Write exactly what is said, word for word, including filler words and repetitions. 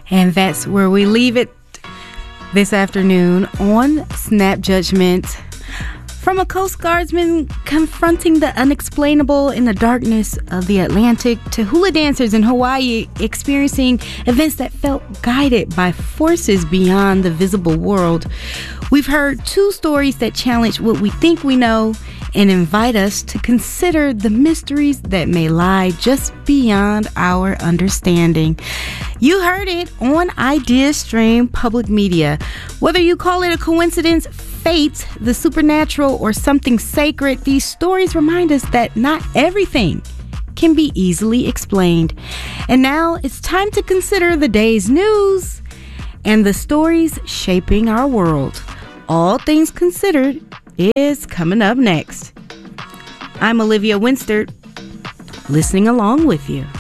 And that's where we leave it this afternoon on Snap Judgment. From a Coast Guardsman confronting the unexplainable in the darkness of the Atlantic to hula dancers in Hawaii experiencing events that felt guided by forces beyond the visible world, we've heard two stories that challenge what we think we know and invite us to consider the mysteries that may lie just beyond our understanding. You heard it on IdeaStream Public Media. Whether you call it a coincidence, fate, the supernatural, or something sacred, these stories remind us that not everything can be easily explained. And now it's time to consider the day's news and the stories shaping our world. All Things Considered is coming up next. I'm Olivia Winstert, listening along with you.